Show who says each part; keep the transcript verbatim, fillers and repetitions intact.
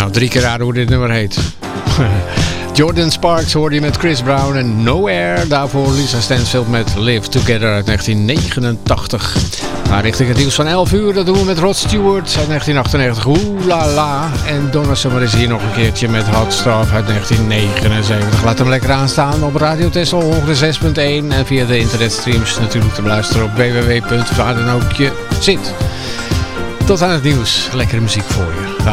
Speaker 1: nou drie keer raden hoe dit nummer heet. Jordan Sparks hoorde je met Chris Brown en Nowhere. Daarvoor Lisa Stansfield met Live Together uit negentien negenentachtig. Maar richting het nieuws van elf uur, dat doen we met Rod Stewart uit negentien achtennegentig. Oeh la la. En Donna Summer is hier nog een keertje met Hot Stuff uit negentien negenenzeventig. Laat hem lekker aanstaan op Radio Texel honderd zes punt één. En via de internetstreams natuurlijk te beluisteren op w w w punt waar dan ook je zit. Tot aan het nieuws. Lekkere muziek voor je.